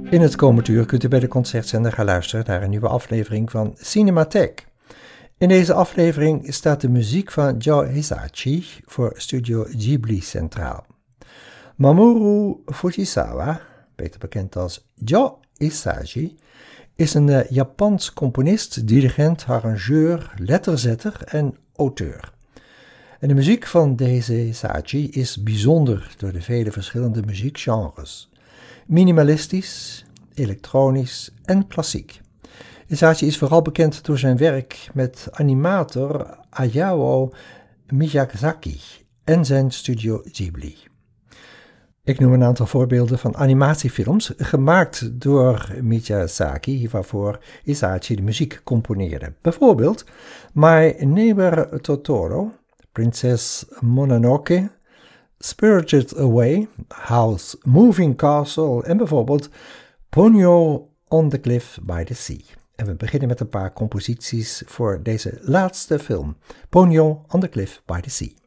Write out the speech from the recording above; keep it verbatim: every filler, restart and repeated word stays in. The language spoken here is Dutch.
In het komend uur kunt u bij de Concertzender gaan luisteren naar een nieuwe aflevering van Cinematheek. In deze aflevering staat de muziek van Joe Hisaichi voor Studio Ghibli centraal. Mamoru Fujisawa, beter bekend als Joe Hisaichi, is een uh, Japans componist, dirigent, arrangeur, letterzetter en auteur. En de muziek van deze Hisaichi is bijzonder door de vele verschillende muziekgenres. Minimalistisch, elektronisch en klassiek. Hisaichi is vooral bekend door zijn werk met animator Hayao Miyazaki en zijn Studio Ghibli. Ik noem een aantal voorbeelden van animatiefilms gemaakt door Miyazaki, waarvoor Hisaichi de muziek componeerde. Bijvoorbeeld My Neighbor Totoro, Prinses Mononoke, Spirited Away, House Moving Castle en bijvoorbeeld Ponyo on the Cliff by the Sea. En we beginnen met een paar composities voor deze laatste film, Ponyo on the Cliff by the Sea.